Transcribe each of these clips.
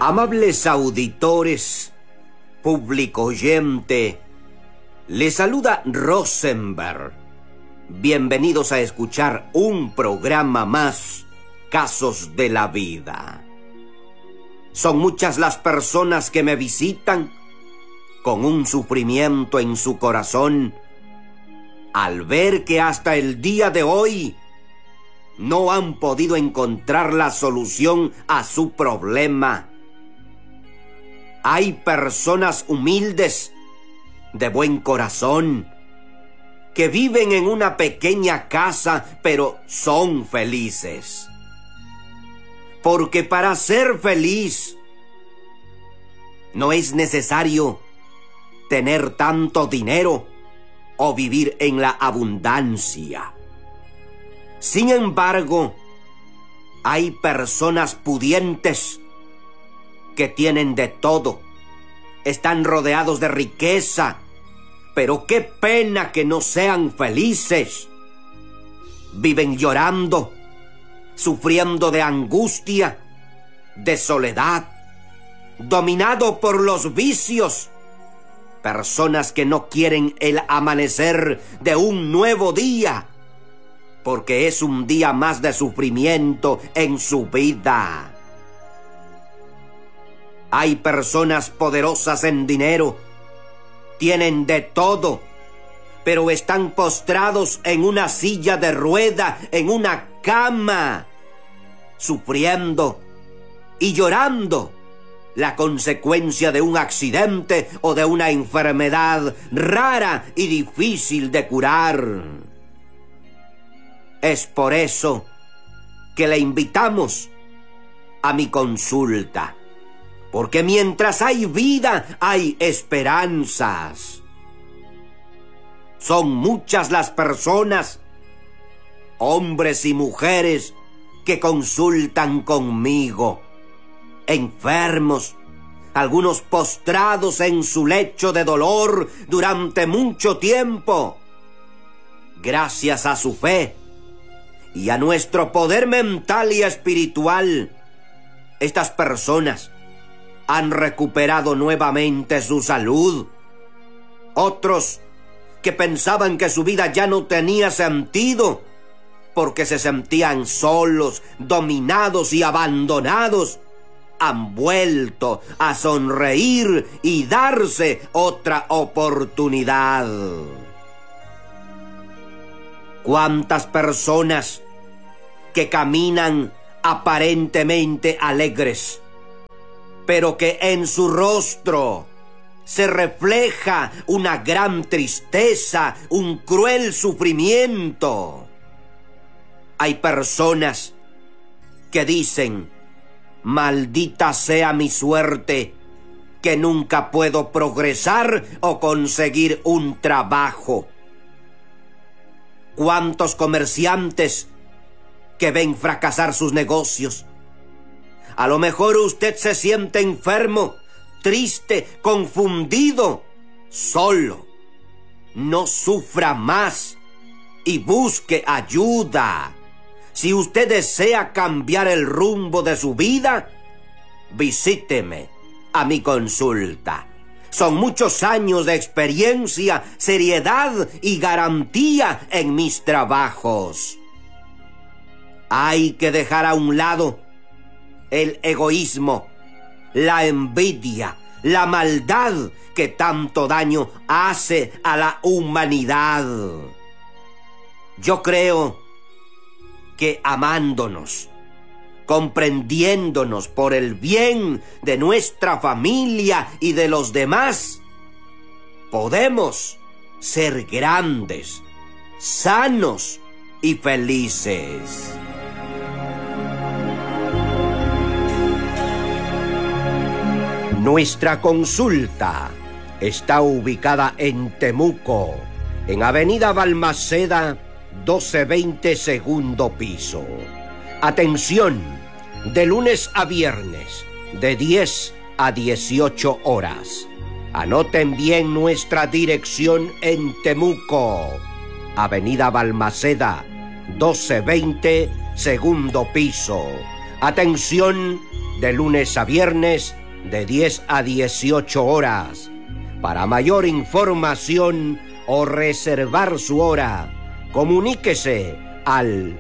Amables auditores, público oyente, les saluda Rosenberg. Bienvenidos a escuchar un programa más, Casos de la Vida. Son muchas las personas que me visitan con un sufrimiento en su corazón al ver que hasta el día de hoy no han podido encontrar la solución a su problema. Hay personas humildes, de buen corazón, que viven en una pequeña casa, pero son felices. Porque para ser feliz no es necesario tener tanto dinero o vivir en la abundancia. Sin embargo, hay personas pudientes que tienen de todo, están rodeados de riqueza, pero qué pena que no sean felices. Viven llorando, sufriendo de angustia, de soledad, dominado por los vicios. Personas que no quieren el amanecer de un nuevo día, porque es un día más de sufrimiento en su vida. Hay personas poderosas en dinero, tienen de todo, pero están postrados en una silla de rueda, en una cama, sufriendo y llorando la consecuencia de un accidente o de una enfermedad rara y difícil de curar. Es por eso que le invitamos a mi consulta, porque mientras hay vida, hay esperanzas. Son muchas las personas, hombres y mujeres, que consultan conmigo, enfermos, algunos postrados en su lecho de dolor durante mucho tiempo. Gracias a su fe y a nuestro poder mental y espiritual, estas personas han recuperado nuevamente su salud. Otros que pensaban que su vida ya no tenía sentido porque se sentían solos, dominados y abandonados, han vuelto a sonreír y darse otra oportunidad. ¿Cuántas personas que caminan aparentemente alegres, pero que en su rostro se refleja una gran tristeza, un cruel sufrimiento? Hay personas que dicen: maldita sea mi suerte, que nunca puedo progresar o conseguir un trabajo. ¿Cuántos comerciantes que ven fracasar sus negocios? A lo mejor usted se siente enfermo, triste, confundido, solo. No sufra más y busque ayuda. Si usted desea cambiar el rumbo de su vida, visíteme a mi consulta. Son muchos años de experiencia, seriedad y garantía en mis trabajos. Hay que dejar a un lado el egoísmo, la envidia, la maldad que tanto daño hace a la humanidad. Yo creo que amándonos, comprendiéndonos por el bien de nuestra familia y de los demás, podemos ser grandes, sanos y felices. Nuestra consulta está ubicada en Temuco, en Avenida Balmaceda, 1220, segundo piso. Atención, de lunes a viernes, de 10 a 18 horas. Anoten bien nuestra dirección en Temuco, Avenida Balmaceda, 1220, segundo piso. Atención, de lunes a viernes de 10 a 18 horas. Para mayor información o reservar su hora, comuníquese al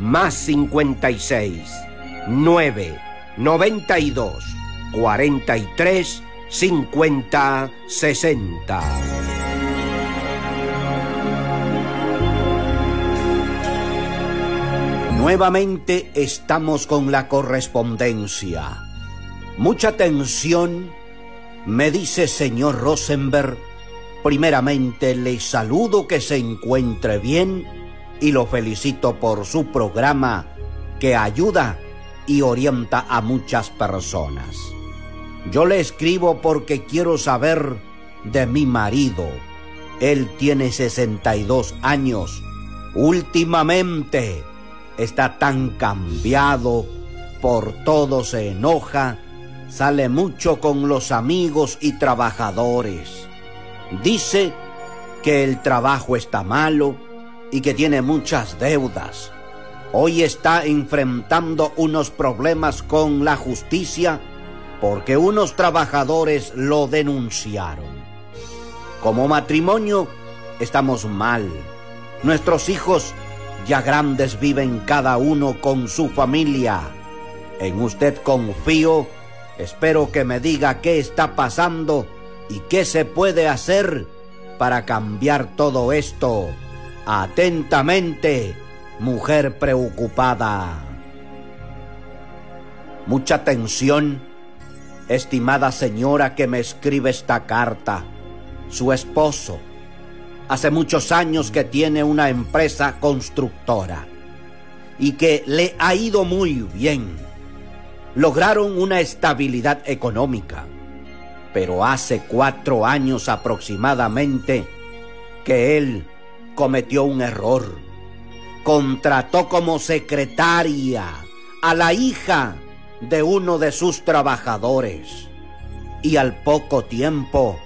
+56 9 92 43 50 60. Nuevamente estamos con la correspondencia. Mucha atención, me dice señor Rosenberg. Primeramente le saludo, que se encuentre bien y lo felicito por su programa que ayuda y orienta a muchas personas. Yo le escribo porque quiero saber de mi marido. Él tiene 62 años. Últimamente está tan cambiado, por todo se enoja, sale mucho con los amigos y trabajadores. Dice que el trabajo está malo y que tiene muchas deudas. Hoy está enfrentando unos problemas con la justicia porque unos trabajadores lo denunciaron. Como matrimonio estamos mal. Nuestros hijos ya grandes viven cada uno con su familia. En usted confío. Espero que me diga qué está pasando y qué se puede hacer para cambiar todo esto. Atentamente, mujer preocupada. Mucha atención, estimada señora que me escribe esta carta. Su esposo, hace muchos años que tiene una empresa constructora y que le ha ido muy bien. Lograron una estabilidad económica, pero hace 4 años aproximadamente que él cometió un error. Contrató como secretaria a la hija de uno de sus trabajadores y al poco tiempo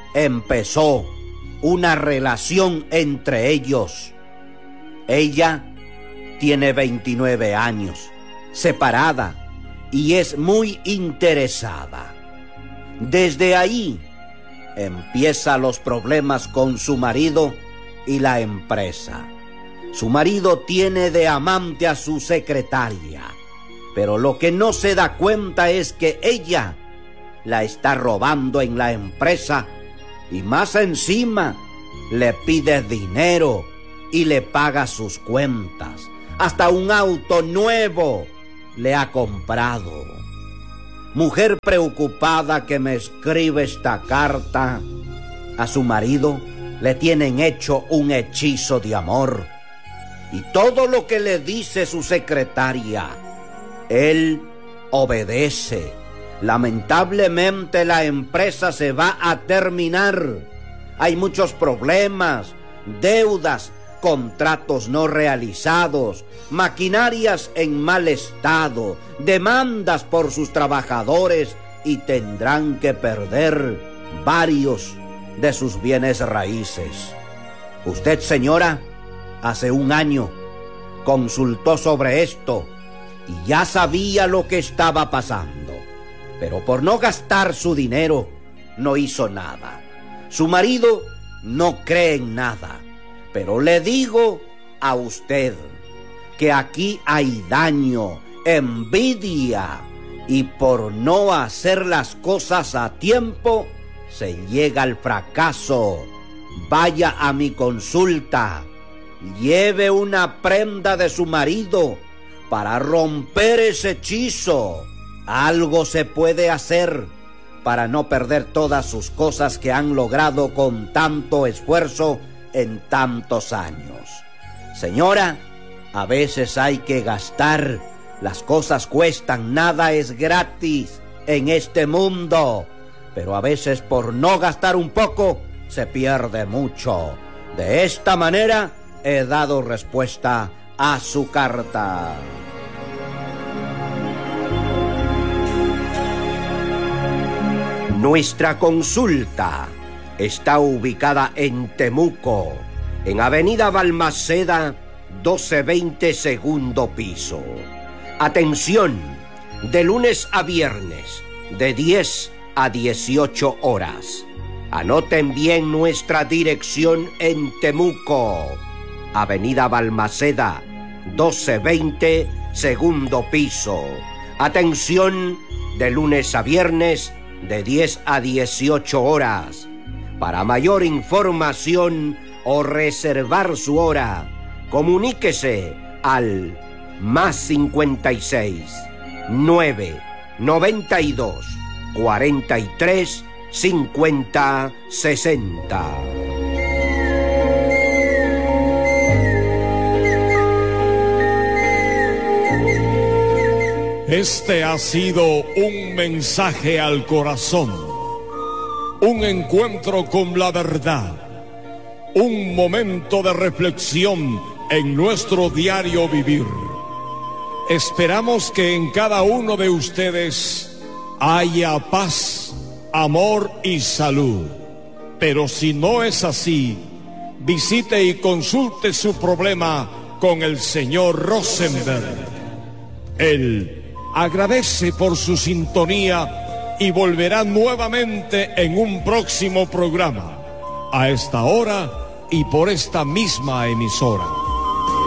empezó una relación entre ellos. Ella tiene 29 años, separada, y es muy interesada. Desde ahí empiezan los problemas con su marido y la empresa. Su marido tiene de amante a su secretaria, pero lo que no se da cuenta es que ella la está robando en la empresa y más encima le pide dinero y le paga sus cuentas. Hasta un auto nuevo le ha comprado. Mujer preocupada que me escribe esta carta, a su marido le tienen hecho un hechizo de amor y todo lo que le dice su secretaria, él obedece. Lamentablemente la empresa se va a terminar. Hay muchos problemas, deudas, contratos no realizados, maquinarias en mal estado, demandas por sus trabajadores y tendrán que perder varios de sus bienes raíces. Usted, señora, hace 1 año consultó sobre esto y ya sabía lo que estaba pasando, pero por no gastar su dinero no hizo nada. Su marido no cree en nada. Pero le digo a usted que aquí hay daño, envidia, y por no hacer las cosas a tiempo se llega al fracaso. Vaya a mi consulta, lleve una prenda de su marido para romper ese hechizo. Algo se puede hacer para no perder todas sus cosas que han logrado con tanto esfuerzo en tantos años. Señora, a veces hay que gastar, las cosas cuestan, nada es gratis en este mundo, pero a veces por no gastar un poco se pierde mucho. De esta manera he dado respuesta a su carta. Nuestra consulta está ubicada en Temuco, en Avenida Balmaceda, 1220, segundo piso. Atención, de lunes a viernes, de 10 a 18 horas. Anoten bien nuestra dirección en Temuco, Avenida Balmaceda, 1220, segundo piso. Atención, de lunes a viernes, de 10 a 18 horas. Para mayor información o reservar su hora, comuníquese al +56 9 92 43 50 60. Este ha sido un mensaje al corazón, un encuentro con la verdad, un momento de reflexión en nuestro diario vivir. Esperamos que en cada uno de ustedes haya paz, amor y salud. Pero si no es así, visite y consulte su problema con el señor Rosenberg. Él agradece por su sintonía y volverá nuevamente en un próximo programa, a esta hora y por esta misma emisora.